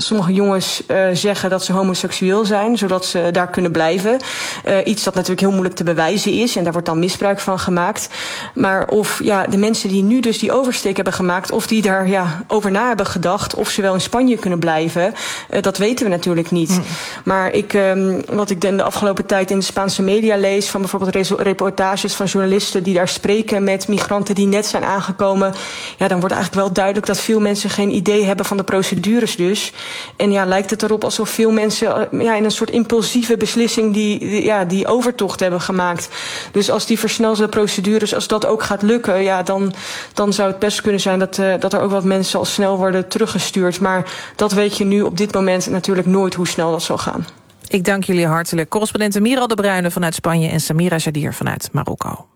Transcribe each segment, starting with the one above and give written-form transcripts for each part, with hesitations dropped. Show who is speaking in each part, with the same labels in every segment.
Speaker 1: sommige jongens zeggen dat ze homoseksueel zijn, zodat ze daar kunnen blijven. Iets dat natuurlijk heel moeilijk te bewijzen is en daar wordt dan misbruik van gemaakt. Maar of de mensen die nu dus die oversteek hebben gemaakt, of die daar over na hebben gedacht, of ze wel in Spanje kunnen blijven, dat weten we natuurlijk niet. Maar wat ik de afgelopen tijd in de Spaanse media lees, van bijvoorbeeld reportages van journalisten die daar spreken met migranten die net zijn aangekomen, dan wordt eigenlijk wel duidelijk dat veel mensen geen idee hebben van de procedures dus. En lijkt het erop alsof veel mensen in een soort impulsieve beslissing die overtocht hebben gemaakt. Dus als die versnelde procedures, als dat ook gaat lukken, dan zou het best kunnen zijn dat er ook wat mensen al snel worden teruggestuurd. Maar dat weet je nu op dit moment natuurlijk nooit hoe snel dat zal gaan.
Speaker 2: Ik dank jullie hartelijk. Correspondenten Miral de Bruyne vanuit Spanje en Samira Jadir vanuit Marokko.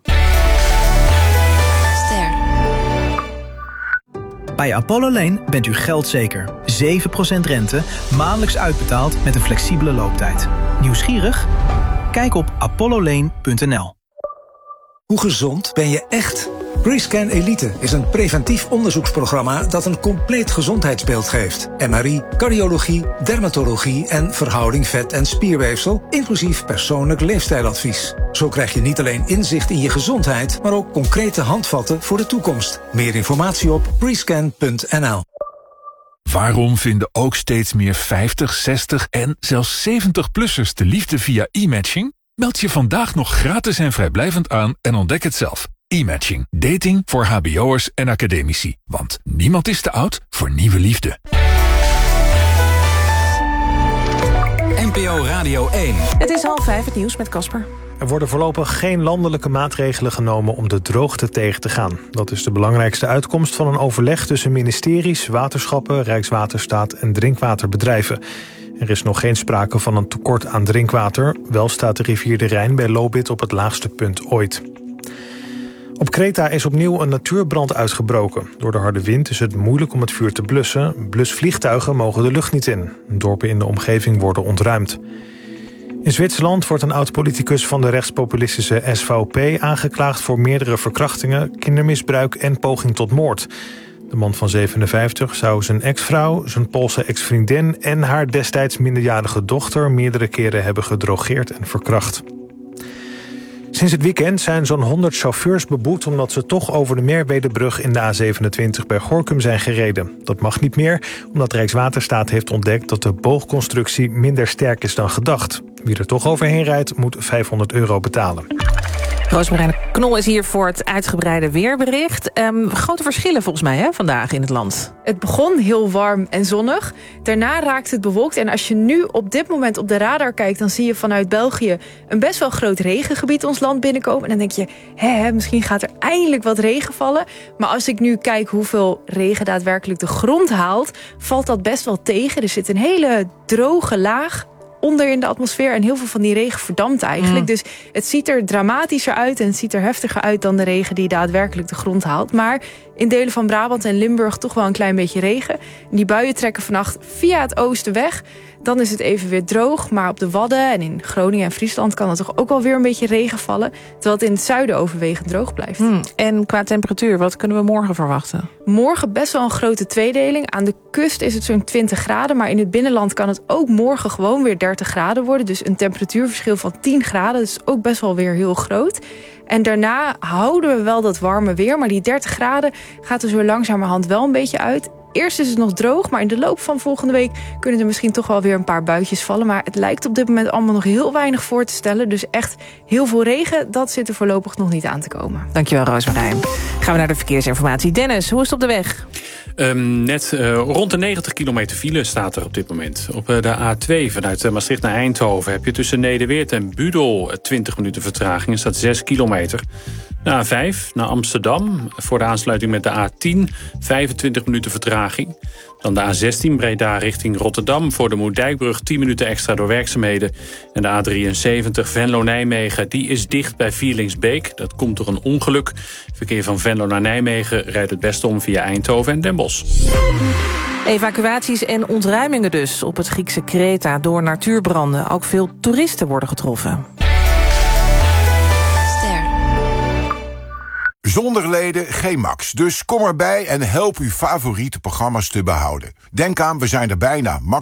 Speaker 3: Bij Apollo Lane bent u geldzeker. 7% rente, maandelijks uitbetaald met een flexibele looptijd. Nieuwsgierig? Kijk op apollolane.nl.
Speaker 4: Hoe gezond ben je echt? Rescan Elite is een preventief onderzoeksprogramma dat een compleet gezondheidsbeeld geeft. MRI, cardiologie, dermatologie en verhouding vet- en spierweefsel, inclusief persoonlijk leefstijladvies. Zo krijg je niet alleen inzicht in je gezondheid, maar ook concrete handvatten voor de toekomst. Meer informatie op rescan.nl.
Speaker 5: Waarom vinden ook steeds meer 50, 60 en zelfs 70-plussers de liefde via e-matching? Meld je vandaag nog gratis en vrijblijvend aan en ontdek het zelf. E-matching. Dating voor hbo'ers en academici. Want niemand is te oud voor nieuwe liefde.
Speaker 6: NPO Radio 1.
Speaker 2: Het is 4:30, het nieuws met Casper.
Speaker 7: Er worden voorlopig geen landelijke maatregelen genomen om de droogte tegen te gaan. Dat is de belangrijkste uitkomst van een overleg tussen ministeries, waterschappen, Rijkswaterstaat en drinkwaterbedrijven. Er is nog geen sprake van een tekort aan drinkwater. Wel staat de rivier de Rijn bij Lobith op het laagste punt ooit. Op Kreta is opnieuw een natuurbrand uitgebroken. Door de harde wind is het moeilijk om het vuur te blussen. Blusvliegtuigen mogen de lucht niet in. Dorpen in de omgeving worden ontruimd. In Zwitserland wordt een oud-politicus van de rechtspopulistische SVP aangeklaagd voor meerdere verkrachtingen, kindermisbruik en poging tot moord. De man van 57 zou zijn ex-vrouw, zijn Poolse ex-vriendin en haar destijds minderjarige dochter meerdere keren hebben gedrogeerd en verkracht. Sinds het weekend zijn zo'n 100 chauffeurs beboet omdat ze toch over de Merwedebrug in de A27 bij Gorinchem zijn gereden. Dat mag niet meer, omdat Rijkswaterstaat heeft ontdekt dat de boogconstructie minder sterk is dan gedacht. Wie er toch overheen rijdt, moet €500 betalen.
Speaker 2: Roosmarijn Knol is hier voor het uitgebreide weerbericht. Grote verschillen volgens mij vandaag in het land.
Speaker 8: Het begon heel warm en zonnig. Daarna raakt het bewolkt. En als je nu op dit moment op de radar kijkt, dan zie je vanuit België een best wel groot regengebied ons land binnenkomen. En dan denk je, misschien gaat er eindelijk wat regen vallen. Maar als ik nu kijk hoeveel regen daadwerkelijk de grond haalt, valt dat best wel tegen. Er zit een hele droge laag onder in de atmosfeer en heel veel van die regen verdampt eigenlijk. Dus het ziet er dramatischer uit en het ziet er heftiger uit dan de regen die daadwerkelijk de grond haalt. Maar in delen van Brabant en Limburg toch wel een klein beetje regen. En die buien trekken vannacht via het oosten weg. Dan is het even weer droog, maar op de Wadden en in Groningen en Friesland kan er toch ook wel weer een beetje regen vallen. Terwijl het in het zuiden overwegend droog blijft.
Speaker 2: En qua temperatuur, wat kunnen we morgen verwachten?
Speaker 8: Morgen best wel een grote tweedeling. Aan de kust is het zo'n 20 graden, maar in het binnenland kan het ook morgen gewoon weer 30 graden worden. Dus een temperatuurverschil van 10 graden, dat is ook best wel weer heel groot. En daarna houden we wel dat warme weer, maar die 30 graden gaat er zo langzamerhand wel een beetje uit. Eerst is het nog droog, maar in de loop van volgende week kunnen er misschien toch wel weer een paar buitjes vallen. Maar het lijkt op dit moment allemaal nog heel weinig voor te stellen. Dus echt heel veel regen, dat zit er voorlopig nog niet aan te komen.
Speaker 2: Dankjewel, Roosmarijn. Gaan we naar de verkeersinformatie. Dennis, hoe is het op de weg?
Speaker 9: Net rond de 90 kilometer file staat er op dit moment. Op de A2 vanuit Maastricht naar Eindhoven heb je tussen Nederweert en Budel 20 minuten vertraging. Er staat 6 kilometer. De A5 naar Amsterdam voor de aansluiting met de A10 25 minuten vertraging. Dan de A16 Breda richting Rotterdam voor de Moerdijkbrug 10 minuten extra door werkzaamheden. En de A73 Venlo-Nijmegen, die is dicht bij Vierlingsbeek. Dat komt door een ongeluk. Verkeer van Venlo naar Nijmegen rijdt het beste om via Eindhoven en Den Bosch.
Speaker 2: Evacuaties en ontruimingen dus op het Griekse Kreta door natuurbranden. Ook veel toeristen worden getroffen.
Speaker 10: Zonder leden geen Max. Dus kom erbij en help uw favoriete programma's te behouden. Denk aan, we zijn er bijna.